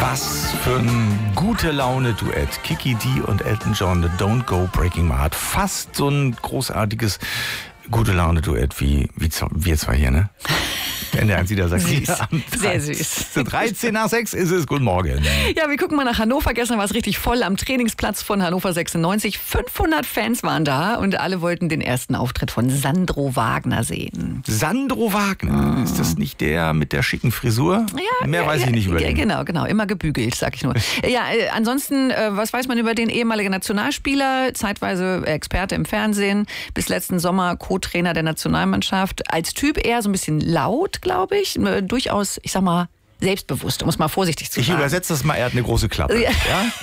Was für ein gute Laune-Duett. Kiki D und Elton John, Don't Go Breaking My Heart. Fast so ein großartiges gute Laune-Duett wie wir zwei hier, ne? NDR1 Niedersachsen. Sehr süß. 13:13 ist es. Guten Morgen. Ja, wir gucken mal nach Hannover. Gestern war es richtig voll am Trainingsplatz von Hannover 96. 500 Fans waren da und alle wollten den ersten Auftritt von Sandro Wagner sehen. Sandro Wagner? Ist das nicht der mit der schicken Frisur? Ja, Mehr weiß ich nicht über den. Genau. Immer gebügelt, sag ich nur. Ja, ansonsten, was weiß man über den ehemaligen Nationalspieler? Zeitweise Experte im Fernsehen. Bis letzten Sommer Co-Trainer der Nationalmannschaft. Als Typ eher so ein bisschen laut, glaube ich. Durchaus, ich sag mal, selbstbewusst, um es mal vorsichtig zu sagen. Ich übersetze das mal, er hat eine große Klappe. Ja?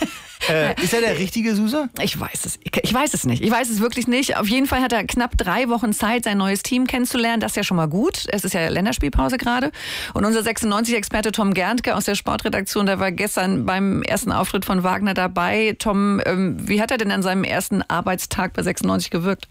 Ist er der richtige Suse? Ich weiß es nicht. Ich weiß es wirklich nicht. Auf jeden Fall hat er knapp 3 Wochen Zeit, sein neues Team kennenzulernen. Das ist ja schon mal gut. Es ist ja Länderspielpause gerade. Und unser 96-Experte Tom Gerntke aus der Sportredaktion, der war gestern beim ersten Auftritt von Wagner dabei. Tom, wie hat er denn an seinem ersten Arbeitstag bei 96 gewirkt?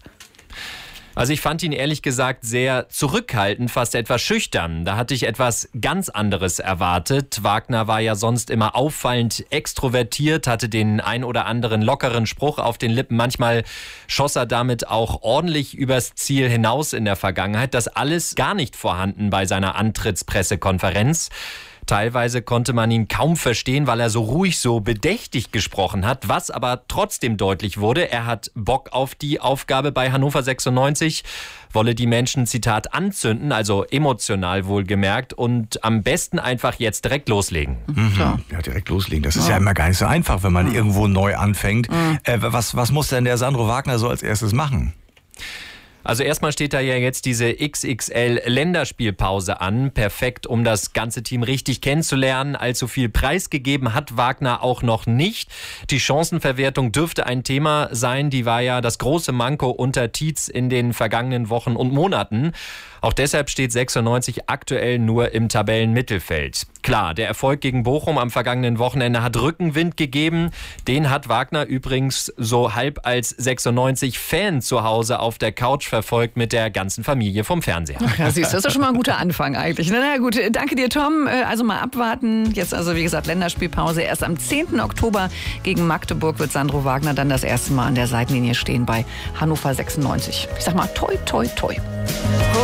Also ich fand ihn ehrlich gesagt sehr zurückhaltend, fast etwas schüchtern. Da hatte ich etwas ganz anderes erwartet. Wagner war ja sonst immer auffallend extrovertiert, hatte den ein oder anderen lockeren Spruch auf den Lippen. Manchmal schoss er damit auch ordentlich übers Ziel hinaus in der Vergangenheit. Das alles gar nicht vorhanden bei seiner Antrittspressekonferenz. Teilweise konnte man ihn kaum verstehen, weil er so ruhig, so bedächtig gesprochen hat. Was aber trotzdem deutlich wurde, er hat Bock auf die Aufgabe bei Hannover 96, wolle die Menschen, Zitat, anzünden, also emotional wohlgemerkt, und am besten einfach jetzt direkt loslegen. Ja, direkt loslegen. Das ist ja immer gar nicht so einfach, wenn man irgendwo neu anfängt. Was muss denn der Sandro Wagner so als erstes machen? Also erstmal steht da ja jetzt diese XXL-Länderspielpause an. Perfekt, um das ganze Team richtig kennenzulernen. Allzu viel preisgegeben hat Wagner auch noch nicht. Die Chancenverwertung dürfte ein Thema sein. Die war ja das große Manko unter Tietz in den vergangenen Wochen und Monaten. Auch deshalb steht 96 aktuell nur im Tabellenmittelfeld. Klar, der Erfolg gegen Bochum am vergangenen Wochenende hat Rückenwind gegeben. Den hat Wagner übrigens so halb als 96-Fan zu Hause auf der Couch verfolgt mit der ganzen Familie vom Fernseher. Ja, siehst du, das ist schon mal ein guter Anfang eigentlich. Na gut, danke dir, Tom. Also mal abwarten. Jetzt also, wie gesagt, Länderspielpause. Erst am 10. Oktober gegen Magdeburg wird Sandro Wagner dann das erste Mal an der Seitenlinie stehen bei Hannover 96. Ich sag mal, toi, toi, toi.